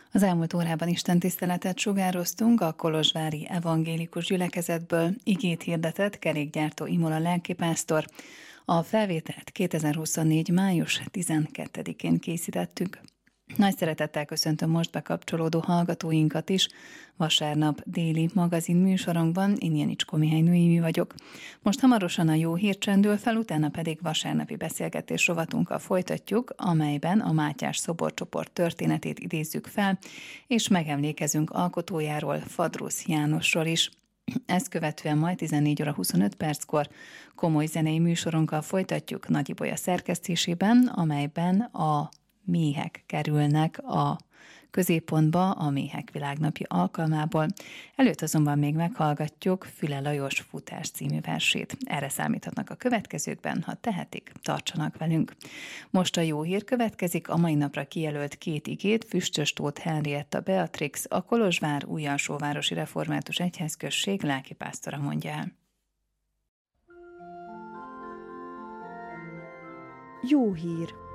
Az elmúlt órában istentiszteletet sugároztunk a kolozsvári evangélikus gyülekezetből, igét hirdetett kerékgyártó Imola lelkipásztor. A felvételt 2024. május 12-én készítettük. Nagy szeretettel köszöntöm most bekapcsolódó hallgatóinkat is. Vasárnap déli magazin műsorunkban én Janicskó Mihály Noémi vagyok. Most hamarosan a jó hír csendül fel, utána pedig vasárnapi beszélgetés rovatunkkal folytatjuk, amelyben a Mátyás szoborcsoport történetét idézzük fel, és megemlékezünk alkotójáról, Fadrusz Jánosról is. Ezt követően majd 14 óra 25 perckor komoly zenei műsorunkkal folytatjuk Nagy Ibolya szerkesztésében, amelyben a méhek kerülnek a középpontba a Méhek Világnapja alkalmából. Előtt azonban még meghallgatjuk Füle Lajos Futás című versét. Erre számíthatnak a következőkben, ha tehetik, tartsanak velünk. Most a jó hír következik, a mai napra kijelölt 2 igét Füstös Tóth Henrietta Beatrix, a Kolozsvár Újalsóvárosi Református Egyházközség lelkipásztora mondja el. Jó hír!